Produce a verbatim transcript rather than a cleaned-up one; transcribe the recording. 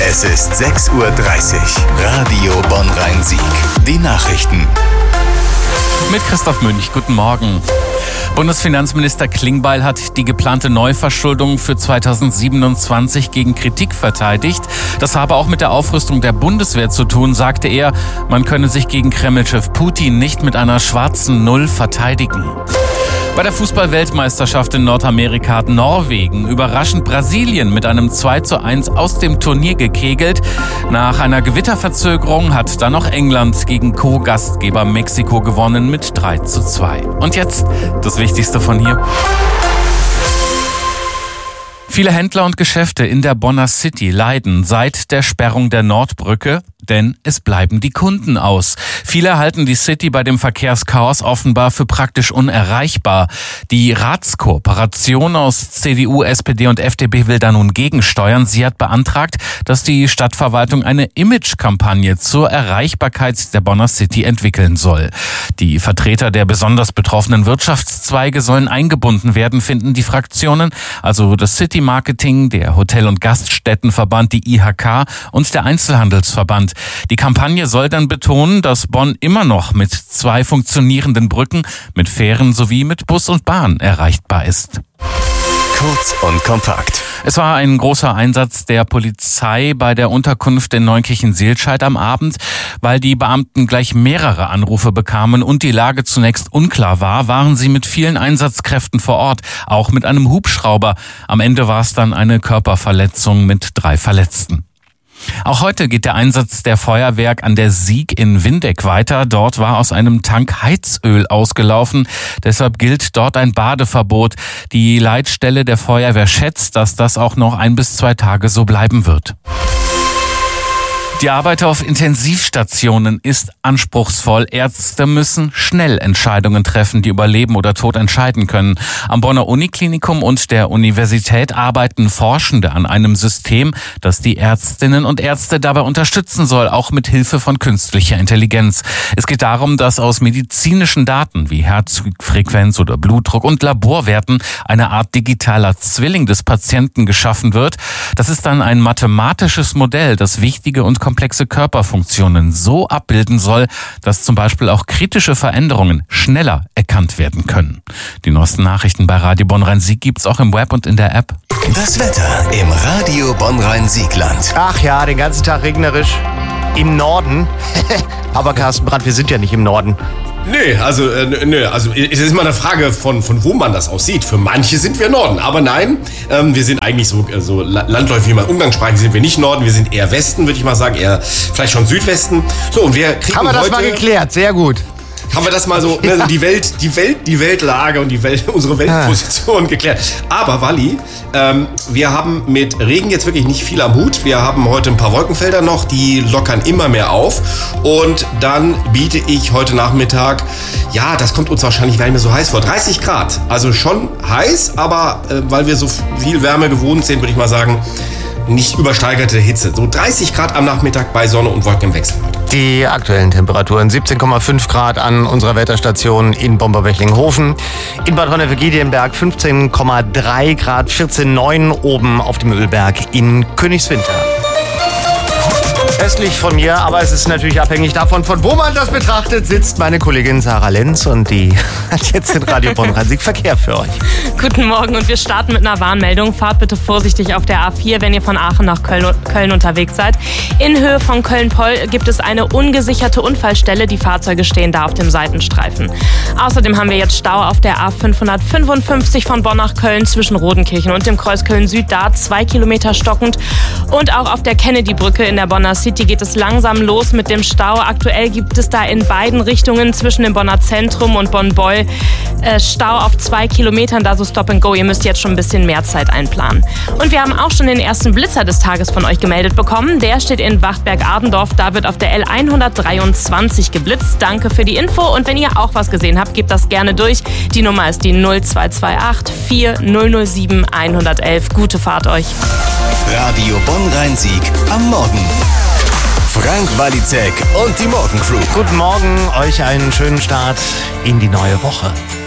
Es ist sechs Uhr dreißig. Radio Bonn-Rhein-Sieg. Die Nachrichten. Mit Christoph Münch. Guten Morgen. Bundesfinanzminister Klingbeil hat die geplante Neuverschuldung für zweitausendsiebenundzwanzig gegen Kritik verteidigt. Das habe auch mit der Aufrüstung der Bundeswehr zu tun, sagte er. Man könne sich gegen Kremlchef Putin nicht mit einer schwarzen Null verteidigen. Bei der Fußball-Weltmeisterschaft in Nordamerika hat Norwegen überraschend Brasilien mit einem zwei zu eins aus dem Turnier gekegelt. Nach einer Gewitterverzögerung hat dann noch England gegen Co-Gastgeber Mexiko gewonnen mit drei zu zwei. Und jetzt das Wichtigste von hier. Viele Händler und Geschäfte in der Bonner City leiden seit der Sperrung der Nordbrücke, denn es bleiben die Kunden aus. Viele halten die City bei dem Verkehrschaos offenbar für praktisch unerreichbar. Die Ratskooperation aus C D U, S P D und F D P will da nun gegensteuern. Sie hat beantragt, dass die Stadtverwaltung eine Imagekampagne zur Erreichbarkeit der Bonner City entwickeln soll. Die Vertreter der besonders betroffenen Wirtschaftszweige sollen eingebunden werden, finden die Fraktionen, also das City Marketing, der Hotel- und Gaststättenverband, die I H K und der Einzelhandelsverband. Die Kampagne soll dann betonen, dass Bonn immer noch mit zwei funktionierenden Brücken, mit Fähren sowie mit Bus und Bahn erreichbar ist. Kurz und kompakt. Es war ein großer Einsatz der Polizei bei der Unterkunft in Neunkirchen-Seelscheid am Abend, weil die Beamten gleich mehrere Anrufe bekamen und die Lage zunächst unklar war, waren sie mit vielen Einsatzkräften vor Ort, auch mit einem Hubschrauber. Am Ende war es dann eine Körperverletzung mit drei Verletzten. Auch heute geht der Einsatz der Feuerwehr an der Sieg in Windeck weiter. Dort war aus einem Tank Heizöl ausgelaufen. Deshalb gilt dort ein Badeverbot. Die Leitstelle der Feuerwehr schätzt, dass das auch noch ein bis zwei Tage so bleiben wird. Die Arbeit auf Intensivstationen ist anspruchsvoll. Ärzte müssen schnell Entscheidungen treffen, die über Leben oder Tod entscheiden können. Am Bonner Uniklinikum und der Universität arbeiten Forschende an einem System, das die Ärztinnen und Ärzte dabei unterstützen soll, auch mit Hilfe von künstlicher Intelligenz. Es geht darum, dass aus medizinischen Daten wie Herzfrequenz oder Blutdruck und Laborwerten eine Art digitaler Zwilling des Patienten geschaffen wird. Das ist dann ein mathematisches Modell, das wichtige und komplexe Körperfunktionen so abbilden soll, dass zum Beispiel auch kritische Veränderungen schneller erkannt werden können. Die neuesten Nachrichten bei Radio Bonn-Rhein-Sieg gibt's auch im Web und in der App. Das Wetter im Radio Bonn-Rhein-Siegland. Ach ja, den ganzen Tag regnerisch. Im Norden. Aber Carsten Brandt, wir sind ja nicht im Norden. Nö, also, äh, nö, also es ist immer eine Frage von, von wo man das aussieht. Für manche sind wir Norden, aber nein, ähm, wir sind eigentlich so, äh, so landläufig, wie man umgangssprachlich sind wir nicht Norden, wir sind eher Westen, würde ich mal sagen, eher vielleicht schon Südwesten. So, und wir kriegen Haben wir das heute, mal geklärt, sehr gut. Haben wir das mal so, ne, so die Welt, die Welt, die Weltlage und die Welt, unsere Weltposition ah. geklärt. Aber Walli, ähm, wir haben mit Regen jetzt wirklich nicht viel am Hut. Wir haben heute ein paar Wolkenfelder noch, die lockern immer mehr auf. Und dann biete ich heute Nachmittag, ja, das kommt uns wahrscheinlich gar nicht mehr so heiß vor, dreißig Grad. Also schon heiß, aber äh, weil wir so viel Wärme gewohnt sind, würde ich mal sagen, nicht übersteigerte Hitze. So dreißig Grad am Nachmittag bei Sonne und Wolken im Wechsel. Die aktuellen Temperaturen siebzehn Komma fünf Grad an unserer Wetterstation in Bomberwechlinghofen. In Bad Ronnefeld-Giedienberg fünfzehn Komma drei Grad, vierzehn Komma neun oben auf dem Ölberg in Königswinter. Östlich von mir, aber es ist natürlich abhängig davon, von wo man das betrachtet, sitzt meine Kollegin Sarah Lenz und die hat jetzt den Radio Bonn-Rhein-Sieg Verkehr für euch. Guten Morgen und wir starten mit einer Warnmeldung. Fahrt bitte vorsichtig auf der A vier, wenn ihr von Aachen nach Köln, Köln unterwegs seid. In Höhe von Köln-Poll gibt es eine ungesicherte Unfallstelle. Die Fahrzeuge stehen da auf dem Seitenstreifen. Außerdem haben wir jetzt Stau auf der A fünfhundertfünfundfünfzig von Bonn nach Köln zwischen Rodenkirchen und dem Kreuz Köln-Süd, da zwei Kilometer stockend. Und auch auf der Kennedy-Brücke in der Bonner City geht es langsam los mit dem Stau. Aktuell gibt es da in beiden Richtungen zwischen dem Bonner Zentrum und Bonn-Beul äh, Stau auf zwei Kilometern, da so Stop and Go. Ihr müsst jetzt schon ein bisschen mehr Zeit einplanen. Und wir haben auch schon den ersten Blitzer des Tages von euch gemeldet bekommen. Der steht in Wachtberg-Adendorf. Da wird auf der L hundertdreiundzwanzig geblitzt. Danke für die Info. Und wenn ihr auch was gesehen habt, gebt das gerne durch. Die Nummer ist die null zwei zwei acht vier null null sieben eins eins eins. Gute Fahrt euch. Radio Bonn-Rhein-Sieg am Morgen. Frank Walizek und die Morgencrew. Guten Morgen, euch einen schönen Start in die neue Woche.